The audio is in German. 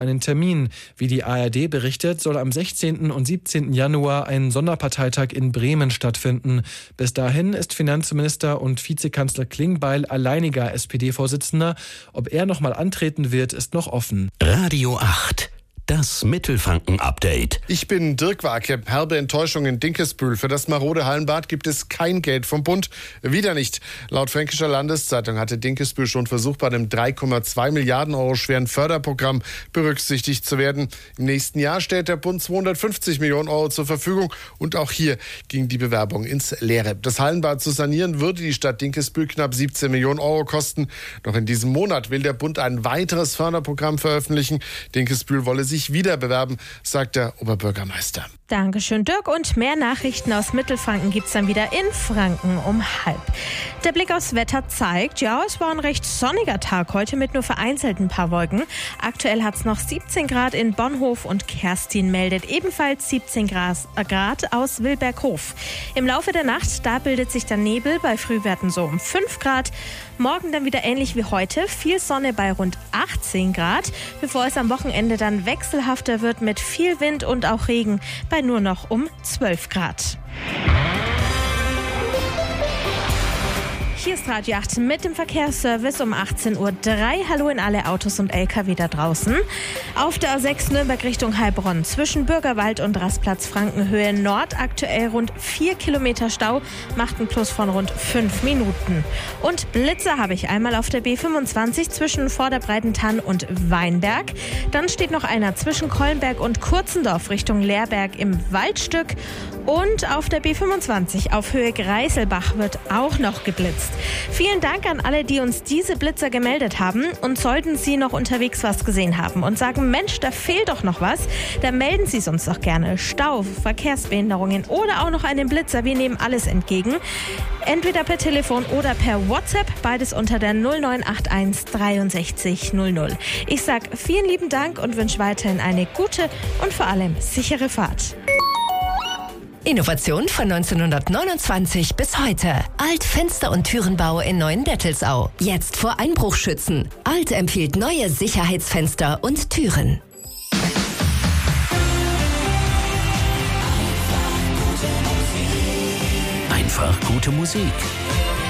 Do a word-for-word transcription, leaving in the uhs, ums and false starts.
einen Termin. Wie die A R D berichtet, soll am sechzehnten und siebzehnten Januar ein Sonderparteitag in Bremen stattfinden. Bis dahin ist Finanzminister und Vizekanzler Klingbeil alleiniger S P D-Vorsitzender. Ob er noch mal antreten wird, ist noch offen. Radio acht. Das Mittelfranken-Update. Ich bin Dirk Wake. Herbe Enttäuschung in Dinkelsbühl. Für das marode Hallenbad gibt es kein Geld vom Bund. Wieder nicht. Laut Fränkischer Landeszeitung hatte Dinkelsbühl schon versucht, bei einem drei Komma zwei Milliarden Euro schweren Förderprogramm berücksichtigt zu werden. Im nächsten Jahr stellt der Bund zweihundertfünfzig Millionen Euro zur Verfügung. Und auch hier ging die Bewerbung ins Leere. Das Hallenbad zu sanieren würde die Stadt Dinkelsbühl knapp siebzehn Millionen Euro kosten. Noch in diesem Monat will der Bund ein weiteres Förderprogramm veröffentlichen. Dinkelsbühl wolle sich wieder bewerben, sagt der Oberbürgermeister. Dankeschön, Dirk. Und mehr Nachrichten aus Mittelfranken gibt's dann wieder in Franken um halb. Der Blick aufs Wetter zeigt, ja, es war ein recht sonniger Tag heute mit nur vereinzelten paar Wolken. Aktuell hat's noch siebzehn Grad in Bonhof und Kerstin meldet ebenfalls siebzehn Grad aus Wilberghof. Im Laufe der Nacht, da bildet sich dann Nebel, bei Frühwerten so um fünf Grad. Morgen dann wieder ähnlich wie heute, viel Sonne bei rund achtzehn Grad, bevor es am Wochenende dann wechselhafter wird mit viel Wind und auch Regen bei nur noch um zwölf Grad. Hier ist Radio acht mit dem Verkehrsservice um achtzehn Uhr drei. Hallo in alle Autos und L K W da draußen. Auf der A sechs Nürnberg Richtung Heilbronn zwischen Bürgerwald und Rastplatz Frankenhöhe Nord aktuell rund vier Kilometer Stau, macht einen Plus von rund fünf Minuten. Und Blitzer habe ich einmal auf der B fünfundzwanzig zwischen Vorderbreitentann und Weinberg. Dann steht noch einer zwischen Kollenberg und Kurzendorf Richtung Leerberg im Waldstück. Und auf der B fünfundzwanzig auf Höhe Greiselbach wird auch noch geblitzt. Vielen Dank an alle, die uns diese Blitzer gemeldet haben. Und sollten Sie noch unterwegs was gesehen haben und sagen, Mensch, da fehlt doch noch was, dann melden Sie es uns doch gerne. Stau, Verkehrsbehinderungen oder auch noch einen Blitzer. Wir nehmen alles entgegen. Entweder per Telefon oder per WhatsApp. Beides unter der null neun acht eins dreiundsechzig null null. Ich sage vielen lieben Dank und wünsche weiterhin eine gute und vor allem sichere Fahrt. Innovation von neunzehnhundertneunundzwanzig bis heute. Alt Fenster- und Türenbau in Neuendettelsau. Jetzt vor Einbruch schützen. Alt empfiehlt neue Sicherheitsfenster und Türen. Einfach gute Musik.